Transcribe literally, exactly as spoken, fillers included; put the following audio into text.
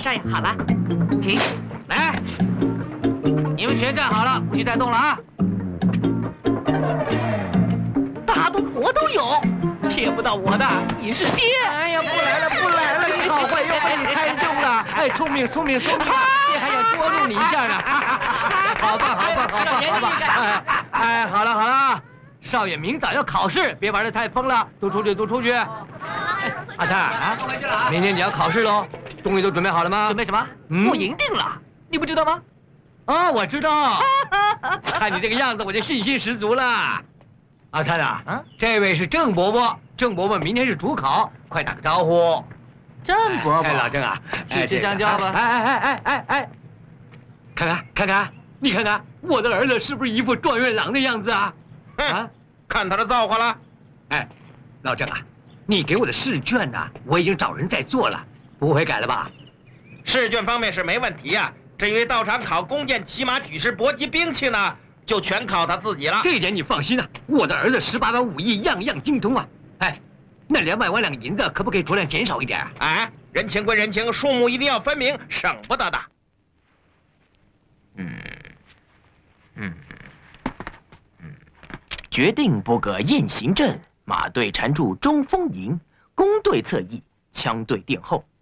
少爷，好了，请来，你们全站好了，不许再动了啊！ 大肚婆都有，骗不到我的，你是爹！ 哎呀，不来了，不来了！你好坏，又被你猜中了！哎，聪明，聪明，聪明！爹还想捉弄你一下呢！好吧，好吧，好吧，好吧！哎，哎，好了好了，少爷明早要考试，别玩得太疯了，都出去，都出去！阿泰啊，明天你要考试喽，东西都准备好了吗？ 准备什么？ 嗯我赢定了，你不知道吗？ 啊，我知道。看你这个样子，我就信心十足了。阿灿啊， 啊， 这位是郑伯伯，郑伯伯明天是主考，快打个招呼。 郑伯伯， 哎，老郑啊， 去吃香蕉吧。 哎哎哎哎哎哎，看看看看，你看看我的儿子是不是一副状元郎的样子啊？ 啊，看他的造化了。 哎，老郑啊，你给我的试卷呢、啊，我已经找人在做了，不会改了吧？ 试卷方面是没问题呀、啊，至于到场考弓箭、骑马、举式、搏击、兵器呢，就全靠他自己了。 这一点你放心啊，我的儿子十八般武艺样样精通啊。哎，那两百万两银子可不可以酌量减少一点啊？ 哎，人情归人情，数目一定要分明，省不得的。 嗯嗯嗯，决定拨个雁行阵，马队缠住中锋营，弓队侧翼，枪队殿后。